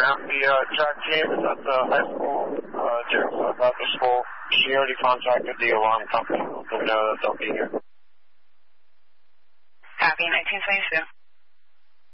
around the track team is at the high school, about the school. She already contacted the alarm company to know that they'll be here. Copy, 1922.